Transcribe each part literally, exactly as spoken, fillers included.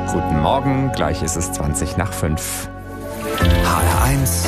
Guten Morgen, gleich ist es zwanzig nach fünf. H R eins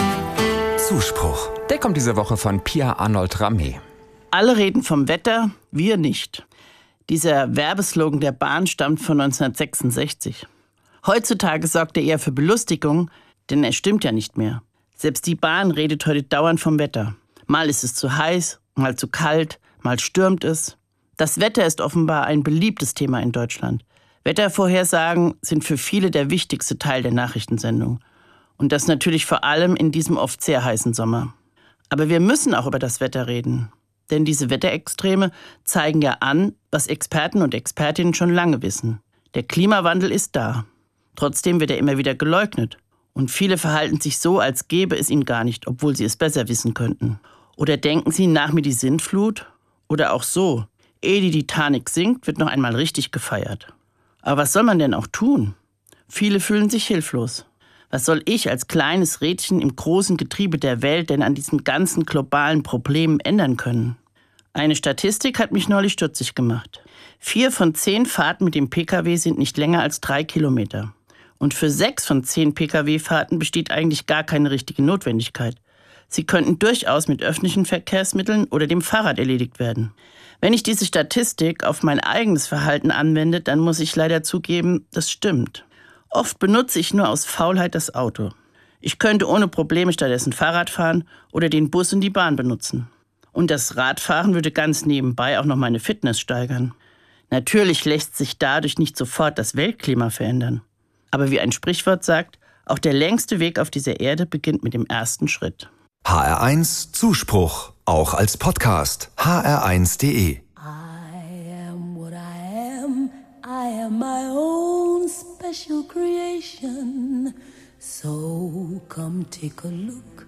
Zuspruch. Der kommt diese Woche von Pia Arnold Ramé. Alle reden vom Wetter, wir nicht. Dieser Werbeslogan der Bahn stammt von neunzehnhundertsechsundsechzig. Heutzutage sorgt er eher für Belustigung, denn er stimmt ja nicht mehr. Selbst die Bahn redet heute dauernd vom Wetter. Mal ist es zu heiß, mal zu kalt, mal stürmt es. Das Wetter ist offenbar ein beliebtes Thema in Deutschland. Wettervorhersagen sind für viele der wichtigste Teil der Nachrichtensendung. Und das natürlich vor allem in diesem oft sehr heißen Sommer. Aber wir müssen auch über das Wetter reden. Denn diese Wetterextreme zeigen ja an, was Experten und Expertinnen schon lange wissen. Der Klimawandel ist da. Trotzdem wird er immer wieder geleugnet. Und viele verhalten sich so, als gäbe es ihn gar nicht, obwohl sie es besser wissen könnten. Oder denken sie, nach mir die Sintflut? Oder auch so, ehe die Titanic sinkt, wird noch einmal richtig gefeiert. Aber was soll man denn auch tun? Viele fühlen sich hilflos. Was soll ich als kleines Rädchen im großen Getriebe der Welt denn an diesen ganzen globalen Problemen ändern können? Eine Statistik hat mich neulich stutzig gemacht. Vier von zehn Fahrten mit dem Pkw sind nicht länger als drei Kilometer. Und für sechs von zehn Pkw-Fahrten besteht eigentlich gar keine richtige Notwendigkeit. Sie könnten durchaus mit öffentlichen Verkehrsmitteln oder dem Fahrrad erledigt werden. Wenn ich diese Statistik auf mein eigenes Verhalten anwende, dann muss ich leider zugeben, das stimmt. Oft benutze ich nur aus Faulheit das Auto. Ich könnte ohne Probleme stattdessen Fahrrad fahren oder den Bus und die Bahn benutzen. Und das Radfahren würde ganz nebenbei auch noch meine Fitness steigern. Natürlich lässt sich dadurch nicht sofort das Weltklima verändern. Aber wie ein Sprichwort sagt, auch der längste Weg auf dieser Erde beginnt mit dem ersten Schritt. H R eins Zuspruch, auch als Podcast. h r eins punkt d e. I am what I am. I am my own special creation. So come take a look